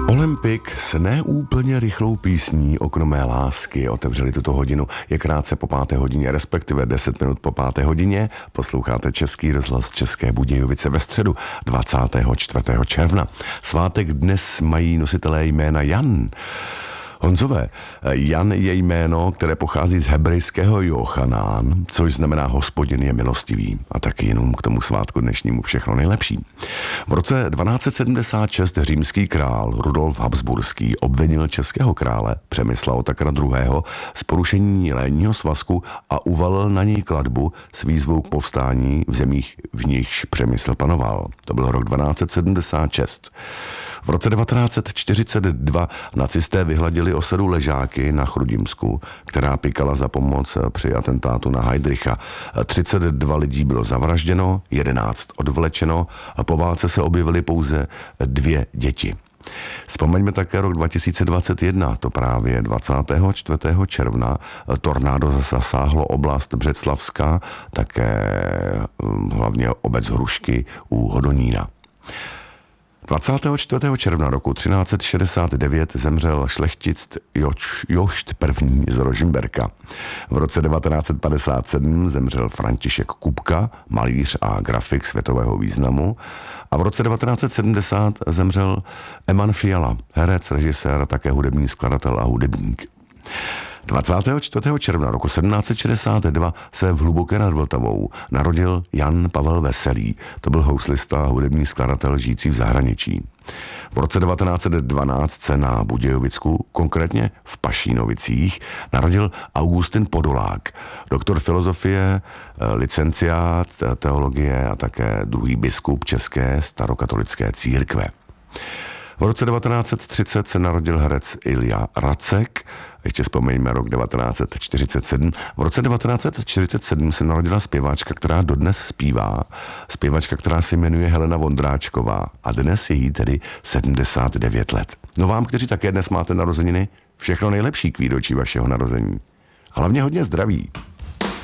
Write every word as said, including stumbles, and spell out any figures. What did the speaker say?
Olympik s neúplně rychlou písní Okno mé lásky otevřeli tuto hodinu. Je krátce po páté hodině, respektive deset minut po páté hodině. Posloucháte Český rozhlas České Budějovice ve středu dvacátého čtvrtého června. Svátek dnes mají nositelé jména Jan. Honzové, Jan je jméno, které pochází z hebrejského Jochanán, což znamená Hospodin je milostivý, a taky jenom k tomu svátku dnešnímu všechno nejlepší. V roce dvanáct set sedmdesát šest římský král Rudolf Habsburský obvinil českého krále Přemysla Otakara druhého. z porušení lénního svazku a uvalil na něj klatbu s výzvou k povstání v zemích, v nichž Přemysl panoval. To byl rok dvanáct set sedmdesát šest. V roce devatenáct set čtyřicet dva nacisté vyhladili osadu Ležáky na Chrudimsku, která pikala za pomoc při atentátu na Heydricha. třicet dva lidí bylo zavražděno, jedenáct odvlečeno a po válce se objevily pouze dvě děti. Vzpomeňme také rok dva tisíce dvacet jedna, to právě dvacátého čtvrtého června tornádo zasáhlo oblast Břeclavska, také hlavně obec Hrušky u Hodonína. dvacátého čtvrtého června roku třináct set šedesát devět zemřel šlechtic Još, Jošt I. z Rožmberka. V roce devatenáct set padesát sedm zemřel František Kupka, malíř a grafik světového významu. A v roce devatenáct set sedmdesát zemřel Eman Fiala, herec, režisér, také hudební skladatel a hudebník. dvacátého čtvrtého června roku sedmnáct set šedesát dva se v Hluboké nad Vltavou narodil Jan Pavel Veselý. To byl houslista a hudební skladatel žijící v zahraničí. V roce devatenáct set dvanáct se na Budějovicku, konkrétně v Pašínovicích, narodil Augustin Podolák, doktor filozofie, licenciát teologie a také druhý biskup České starokatolické církve. V roce devatenáct set třicet se narodil herec Ilja Racek, ještě vzpomeňme rok devatenáct set čtyřicet sedm. V roce devatenáct set čtyřicet sedm se narodila zpěvačka, která dodnes zpívá, zpěvačka, která se jmenuje Helena Vondráčková a dnes je jí tedy sedmdesát devět let. No vám, kteří také dnes máte narozeniny, všechno nejlepší k výročí vašeho narození. Hlavně hodně zdraví.